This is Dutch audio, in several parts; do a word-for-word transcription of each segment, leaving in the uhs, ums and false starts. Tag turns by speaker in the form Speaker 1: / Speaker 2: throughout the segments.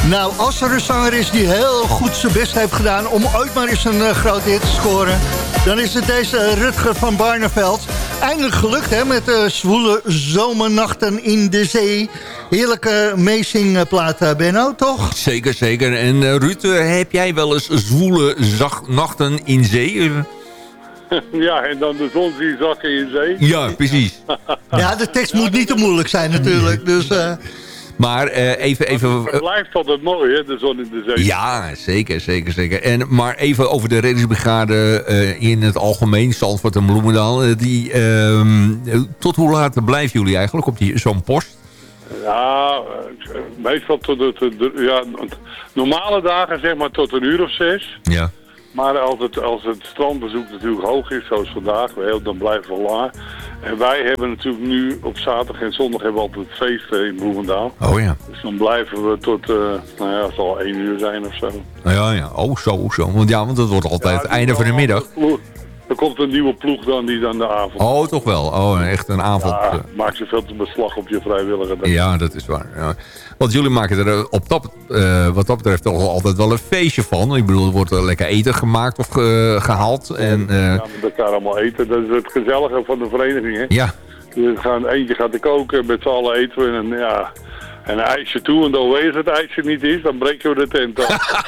Speaker 1: Nou, als er een zanger is die heel goed zijn best heeft gedaan om ooit maar eens een uh, grote hit te scoren, dan is het deze Rutger van Barneveld. Eindelijk gelukt, hè, met de uh, zwoele zomernachten in de zee. Heerlijke meezingplaat, uh, Benno, toch?
Speaker 2: Zeker, zeker. En uh, Ruud, uh, heb jij wel eens zwoele nachten in zee?
Speaker 3: Ja, en dan de zon die zakken in zee.
Speaker 2: Ja, precies.
Speaker 1: Ja, de tekst moet niet te moeilijk zijn natuurlijk, dus... Uh...
Speaker 2: Maar uh, even... even uh,
Speaker 3: het blijft altijd mooi, hè, de zon in de zee.
Speaker 2: Ja, zeker, zeker, zeker. En, maar even over de reddingsbrigade uh, in het algemeen, Zandvoort en Bloemendaal. Uh, die, uh, tot hoe laat blijven jullie eigenlijk op die, zo'n post?
Speaker 3: Ja, meestal tot de, tot de, ja, normale dagen zeg maar tot een uur of zes.
Speaker 2: Ja.
Speaker 3: Maar als het, als het strandbezoek natuurlijk hoog is, zoals vandaag, dan blijven we langer. En wij hebben natuurlijk nu op zaterdag en zondag hebben we altijd feesten in Bloemendaal.
Speaker 2: Oh ja.
Speaker 3: Dus dan blijven we tot, uh, nou ja, het zal één uur zijn of zo.
Speaker 2: Ja, ja. Oh, zo, zo. Want ja, want dat wordt altijd het ja, einde van de middag.
Speaker 3: Er komt een nieuwe ploeg dan die dan de avond...
Speaker 2: Oh, toch wel. Oh, echt een avond.
Speaker 3: Ja, maak je veel te beslag op je vrijwilliger.
Speaker 2: Ja, dat is waar. Ja. Want jullie maken er op dat, uh, wat dat betreft toch altijd wel een feestje van. Ik bedoel, er wordt er lekker eten gemaakt of uh, gehaald. En, uh...
Speaker 3: ja, met elkaar allemaal eten. Dat is het gezellige van de vereniging, hè?
Speaker 2: Ja.
Speaker 3: Dus gaan, eentje gaat te koken, met z'n allen eten we en ja... En een ijsje toe, en dan weet het ijsje niet is, dan breken we de tent af.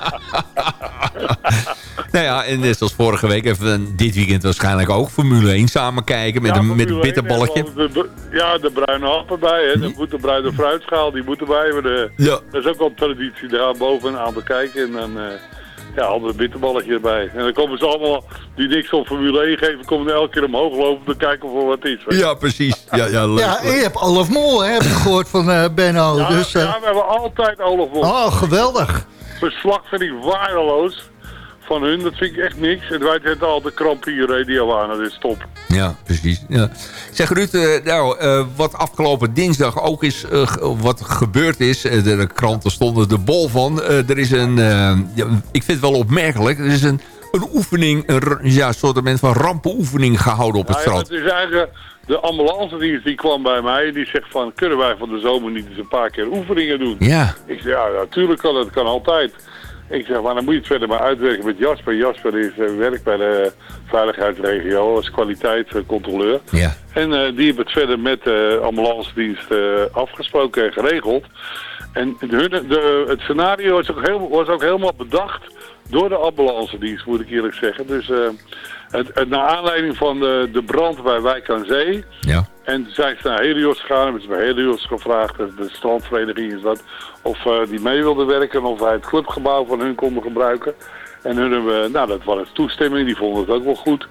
Speaker 2: Nou ja, en net zoals vorige week, even dit weekend waarschijnlijk ook Formule één samen kijken met, ja, een, met een bitterballetje.
Speaker 3: De, ja, de bruine hap erbij, hè. De, hm? de bruine fruitschaal, die moet erbij. De, ja. Dat is ook al traditie, daar gaan boven een aantal kijken en dan... Uh, ja, altijd een bitterballetje erbij. En dan komen ze allemaal, die niks op Formule één geven, komen elke keer omhoog lopen om te kijken voor wat het is.
Speaker 2: Ja, precies. Ja, ja, leuk,
Speaker 1: ja, en je hebt Olaf Mol, hè, heb ik gehoord van uh, Benno.
Speaker 3: Ja,
Speaker 1: dus, uh...
Speaker 3: ja, we hebben altijd Olaf Mol.
Speaker 1: Oh, geweldig.
Speaker 3: Verslag vind ik waardeloos van hun, dat vind ik echt niks. En wij zetten altijd krampie radio aan, dat is top.
Speaker 2: Ja, precies. Ja. Zeg Ruud, uh, nou, uh, wat afgelopen dinsdag ook is, uh, wat gebeurd is, uh, de, de kranten stonden er bol van. Uh, er is een, uh, ja, ik vind het wel opmerkelijk, er is een, een oefening, een ja, soort van rampenoefening gehouden op het
Speaker 3: nou, ja,
Speaker 2: strand.
Speaker 3: het is eigenlijk, de ambulancedienst die kwam bij mij, die zegt van, kunnen wij van de zomer niet eens een paar keer oefeningen doen?
Speaker 2: Ja.
Speaker 3: Ik zeg, ja, natuurlijk kan het, kan altijd. Ik zeg, maar dan moet je het verder maar uitwerken met Jasper. Jasper is, uh, werkt bij de veiligheidsregio als kwaliteitscontroleur.
Speaker 2: Ja.
Speaker 3: En uh, die hebben het verder met de ambulancedienst uh, afgesproken en geregeld. En de, de, het scenario was ook, heel, was ook helemaal bedacht door de ambulancedienst, moet ik eerlijk zeggen. Dus uh, het, het, naar aanleiding van de, de brand bij Wijk aan Zee...
Speaker 2: Ja.
Speaker 3: En zijn ze naar Helios gegaan, hebben ze bij Helios gevraagd, de strandvereniging is dat, of uh, die mee wilden werken, of wij het clubgebouw van hun konden gebruiken. En hun hebben, nou dat was toestemming, die vonden het ook wel goed.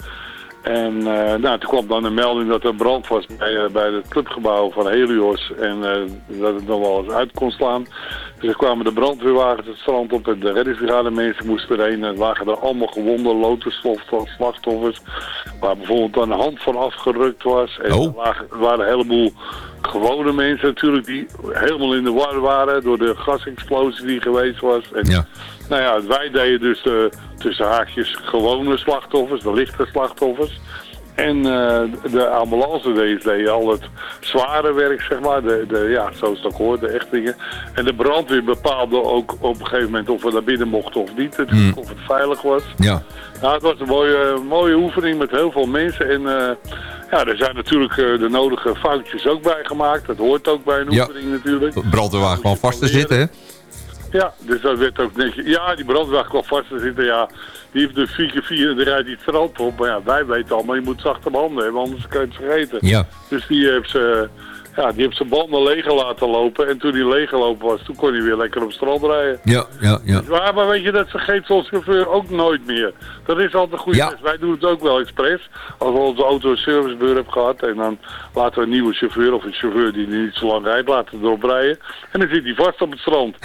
Speaker 3: En uh, nou, toen kwam dan een melding dat er brand was bij, uh, bij het clubgebouw van Helios en uh, dat het nog wel eens uit kon slaan. Dus er kwamen de brandweerwagens het strand op en de reddingsbrigade mensen moesten erheen. En lagen er allemaal gewonden, lotusslachtoffers, waar bijvoorbeeld dan een hand van afgerukt was. En
Speaker 2: oh.
Speaker 3: er, lagen, er waren een heleboel gewone mensen natuurlijk die helemaal in de war waren door de gasexplosie die geweest was. En,
Speaker 2: ja.
Speaker 3: Nou ja, wij deden dus de, tussen haakjes gewone slachtoffers, de lichte slachtoffers. En uh, de ambulance deed, deed al het zware werk, zeg maar, de, de, ja, zoals het ook hoort, de echt dingen. En de brandweer bepaalde ook op een gegeven moment of we naar binnen mochten of niet, het, mm. of het veilig was.
Speaker 2: Ja.
Speaker 3: Nou, het was een mooie, mooie oefening met heel veel mensen en uh, ja, er zijn natuurlijk uh, de nodige foutjes ook bij gemaakt. Dat hoort ook bij een
Speaker 2: ja.
Speaker 3: oefening natuurlijk.
Speaker 2: De brandweerwagen gewoon vast te zitten, hè?
Speaker 3: Ja, dus dat werd ook netjes. Ja, die brandweer kwam vast te zitten, ja. Die heeft de vier keer vier en die rijdt die het strand op. Maar ja, wij weten allemaal, je moet zachte banden hebben, anders kan je het vergeten.
Speaker 2: Ja.
Speaker 3: Dus die heeft ze, ja, die heeft zijn banden leeg laten lopen. En toen die leeggelopen was, toen kon hij weer lekker op het strand rijden.
Speaker 2: Ja, ja, ja.
Speaker 3: Dus, maar, maar weet je, dat vergeet zo'n chauffeur ook nooit meer. Dat is altijd een goede
Speaker 2: ja.
Speaker 3: les. Wij doen het ook wel expres. Als we onze auto een servicebeur hebben gehad en dan laten we een nieuwe chauffeur of een chauffeur die niet zo lang rijdt, laten we erop rijden. En dan zit hij vast op het strand.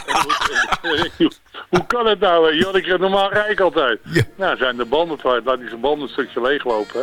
Speaker 3: Hoe kan het nou? Joh, ik normaal rijd ik altijd. Ja. Nou, zijn de banden kwijt, laat hij zijn banden een stukje leeglopen.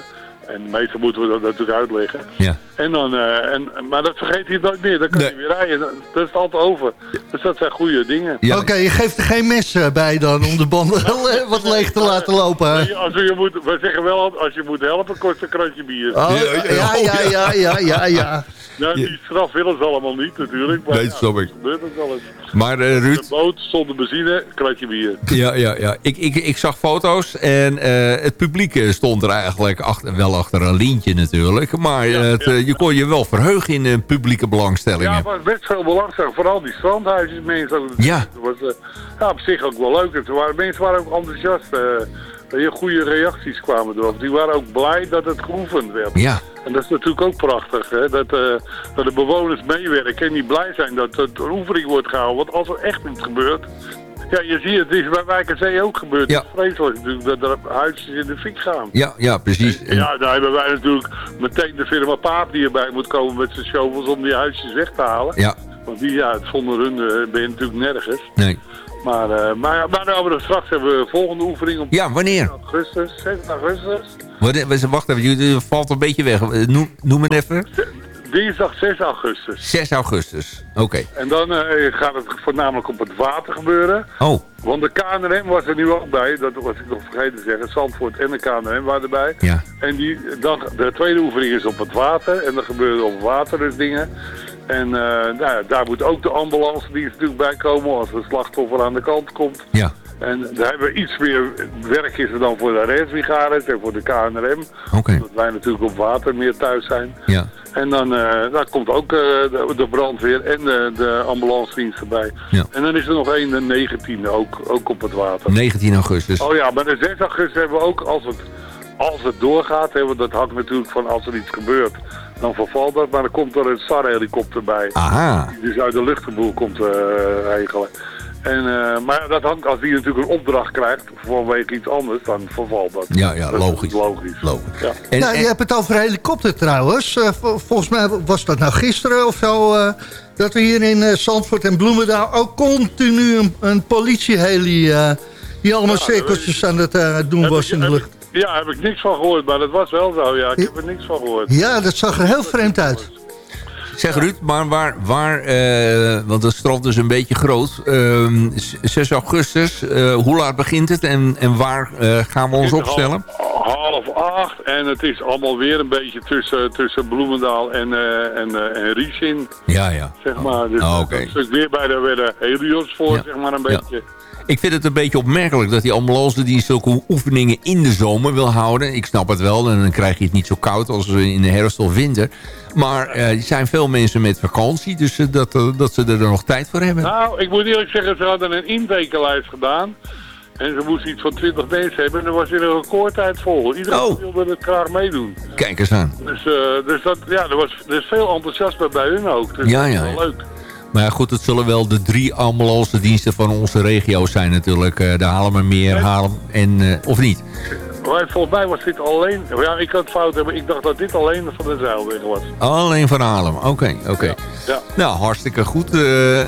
Speaker 3: En meestal moeten we dat natuurlijk uitleggen.
Speaker 2: Ja.
Speaker 3: En dan, uh, en, maar dat vergeet hij nooit meer. Dan kan
Speaker 2: nee.
Speaker 3: hij weer rijden. Dat is het altijd over. Dus dat zijn goede dingen.
Speaker 1: Ja. Oké, okay, je geeft er geen mes bij dan om de banden wat leeg te laten lopen.
Speaker 3: Nee, als je moet, we zeggen wel, als je moet helpen, kost een kratje bier.
Speaker 1: Oh, ja, ja, ja, ja, ja, ja.
Speaker 3: Nou, die straf willen ze allemaal niet natuurlijk. Maar
Speaker 2: nee,
Speaker 3: ja,
Speaker 2: snap ik.
Speaker 3: gebeurt het wel eens.
Speaker 2: Maar uh, Ruud...
Speaker 3: De boot zonder benzine, kratje bier.
Speaker 2: Ja, ja, ja. Ik, ik, ik zag foto's en uh, het publiek stond er eigenlijk achter, wel achter een lintje natuurlijk. Maar
Speaker 3: ja,
Speaker 2: het,
Speaker 3: ja.
Speaker 2: je kon je wel verheugen in uh, publieke belangstellingen.
Speaker 3: Ja, maar best veel belangstelling. Vooral die strandhuisjes. Mensen,
Speaker 2: ja.
Speaker 3: Dat was uh, ja, op zich ook wel leuk. Het waren, mensen waren ook enthousiast. Uh, heel goede reacties kwamen erop. Die waren ook blij dat het geoefend werd.
Speaker 2: Ja.
Speaker 3: En dat is natuurlijk ook prachtig, hè? Dat, uh, dat de bewoners meewerken en die blij zijn dat het een oefening wordt gehouden. Want als er echt iets gebeurt... Ja, je ziet het, het is bij Wijk aan Zee ook gebeurd.
Speaker 2: Ja.
Speaker 3: Het is vreselijk natuurlijk dat er huisjes in de fik gaan.
Speaker 2: Ja, ja, precies.
Speaker 3: En, ja, daar hebben wij natuurlijk meteen de firma Paap die erbij moet komen met zijn shovels om die huisjes weg te halen.
Speaker 2: Ja.
Speaker 3: Want die, ja, zonder hun uh, ben je natuurlijk nergens.
Speaker 2: Nee.
Speaker 3: Maar, uh, maar, maar nou, we straks hebben we de volgende oefening op
Speaker 2: ja, wanneer?
Speaker 3: augustus, zes augustus.
Speaker 2: Wacht even, jullie valt een beetje weg. Noem, noem het even.
Speaker 3: Dinsdag zes augustus.
Speaker 2: zes augustus, oké. Okay.
Speaker 3: En dan uh, gaat het voornamelijk op het water gebeuren.
Speaker 2: Oh.
Speaker 3: Want de K N R M was er nu ook bij, dat was ik nog vergeten te zeggen. Zandvoort en de K N R M waren erbij.
Speaker 2: Ja.
Speaker 3: En die, dan, de tweede oefening is op het water. En dan gebeuren op het water dus dingen. En uh, nou, daar moet ook de ambulance die natuurlijk bij komen als een slachtoffer aan de kant komt.
Speaker 2: Ja.
Speaker 3: En daar hebben we iets meer werk is er dan voor de reddingsbrigades en voor de K N R M.
Speaker 2: Oké. Okay.
Speaker 3: Dat wij natuurlijk op water meer thuis zijn.
Speaker 2: Ja.
Speaker 3: En dan uh, daar komt ook uh, de, de brandweer en de, de ambulancedienst erbij.
Speaker 2: Ja.
Speaker 3: En dan is er nog één, de negentiende, ook, ook op het water.
Speaker 2: negentien augustus.
Speaker 3: Oh ja, maar de zes augustus hebben we ook, als het, als het doorgaat, hè, want dat hangt natuurlijk van als er iets gebeurt, dan vervalt dat. Maar dan komt er een S A R-helikopter bij.
Speaker 2: Aha.
Speaker 3: Die dus uit de luchtgeboel komt uh, regelen. En, uh, maar dat hangt, als die natuurlijk een opdracht krijgt vanwege iets anders, dan vervalt dat.
Speaker 2: Ja, ja,
Speaker 3: dat
Speaker 2: logisch.
Speaker 3: logisch.
Speaker 2: logisch.
Speaker 3: Ja.
Speaker 1: En, nou, je hebt het over helikopter trouwens. Uh, volgens mij was dat nou gisteren of zo, uh, dat we hier in uh, Zandvoort en Bloemendaal ook continu een, een politieheli uh, die allemaal ja, cirkeltjes aan het uh, doen heb was ik, in de lucht.
Speaker 3: Ik, ja, heb ik niks van gehoord, maar dat was wel zo. Ja, ik heb er niks van gehoord.
Speaker 1: Ja, dat zag er heel vreemd uit.
Speaker 2: Zeg Ruud, maar waar, waar uh, want het strand is een beetje groot. Uh, zes augustus, uh, hoe laat begint het en, en waar uh, gaan we ons opstellen?
Speaker 3: Half, half acht en het is allemaal weer een beetje tussen, tussen Bloemendaal en, uh, en, uh, en Riesing.
Speaker 2: Ja, ja.
Speaker 3: Zeg maar. Dus
Speaker 2: oh, okay.
Speaker 3: dat is weer bij de, bij de Helios voor, ja. zeg maar een beetje.
Speaker 2: Ja. Ik vind het een beetje opmerkelijk dat die ambulancedienst ook oefeningen in de zomer wil houden. Ik snap het wel, en dan krijg je het niet zo koud als in de herfst of winter. Maar er uh, zijn veel mensen met vakantie, dus uh, dat, uh, dat ze er nog tijd voor hebben.
Speaker 3: Nou, ik moet eerlijk zeggen, ze hadden een intekenlijst gedaan. En ze moesten iets van twintig mensen hebben en er was in een recordtijd vol. Iedereen oh. wilde het graag meedoen.
Speaker 2: Kijk eens aan.
Speaker 3: Dus, uh, dus dat, ja, er was er is veel enthousiasme bij hun ook. Dus
Speaker 2: ja,
Speaker 3: dat is
Speaker 2: ja,
Speaker 3: wel
Speaker 2: ja.
Speaker 3: leuk.
Speaker 2: Maar ja, goed, het zullen wel de drie ambulancediensten van onze regio's zijn natuurlijk. Uh, de Haarlemmermeer,
Speaker 3: en...
Speaker 2: Haarlem en... Uh, of niet?
Speaker 3: Maar volgens mij was dit alleen... Ja, ik had het fout hebben. Ik dacht dat dit alleen van de Zeilweg was.
Speaker 2: Alleen van Haarlem, oké. Okay, oké. Okay.
Speaker 3: Ja, ja.
Speaker 2: Nou, hartstikke goed. Uh,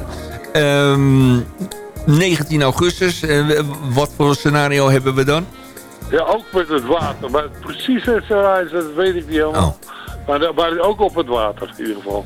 Speaker 2: um, negentien augustus, uh, wat voor scenario hebben we dan?
Speaker 3: Ja, ook met het water. Maar precies het scenario, dat weet ik niet helemaal. Oh. Maar, maar ook op het water, in ieder geval.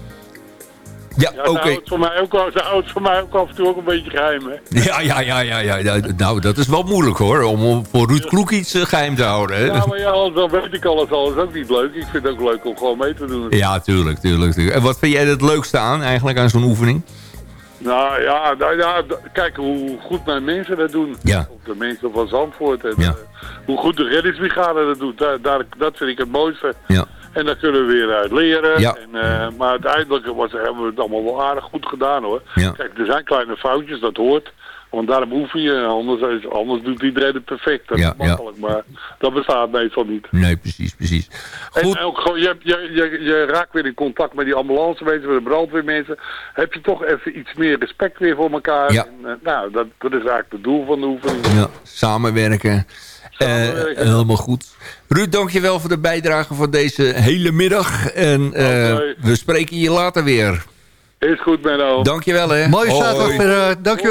Speaker 2: Ja,
Speaker 3: ja,
Speaker 2: oké. Okay.
Speaker 3: Ze houdt voor mij ook af en toe ook een beetje geheim, hè?
Speaker 2: Ja, ja, ja, ja, ja. Nou, dat is wel moeilijk, hoor. Om voor Ruud Kloek iets uh, geheim te houden, hè?
Speaker 3: Ja, maar ja, dan weet ik alles al. Dat is ook niet leuk. Ik vind het ook leuk om gewoon mee te doen.
Speaker 2: Ja, tuurlijk, tuurlijk, tuurlijk. En wat vind jij het leukste aan, eigenlijk, aan zo'n oefening?
Speaker 3: Nou ja, nou, ja, kijk hoe goed mijn mensen dat doen.
Speaker 2: Ja.
Speaker 3: Of de mensen van Zandvoort. En
Speaker 2: ja.
Speaker 3: uh, hoe goed de reddingsbrigade dat doet. Daar, daar, dat vind ik het mooiste.
Speaker 2: Ja.
Speaker 3: En daar kunnen we weer uit leren.
Speaker 2: Ja.
Speaker 3: En, uh, maar uiteindelijk was, hebben we het allemaal wel aardig goed gedaan, hoor.
Speaker 2: Ja.
Speaker 3: Kijk, er zijn kleine foutjes, dat hoort. Want daarom oefen je. Anders, anders doet iedereen het perfect. Dat
Speaker 2: ja,
Speaker 3: is makkelijk, ja. Maar dat bestaat meestal niet.
Speaker 2: Nee, precies, precies. Goed.
Speaker 3: En ook gewoon, je, je, je, je raakt weer in contact met die ambulancemensen, met de brandweermensen. Heb je toch even iets meer respect weer voor elkaar.
Speaker 2: Ja.
Speaker 3: En, uh, nou, dat, dat is eigenlijk het doel van de oefening.
Speaker 2: Ja, samenwerken. Uh, helemaal goed. Ruud, dankjewel voor de bijdrage van deze hele middag. En uh, okay. we spreken je later weer.
Speaker 3: Is goed, Menno.
Speaker 2: Dankjewel, hè.
Speaker 1: Mooie zaterdag, uh, dankjewel.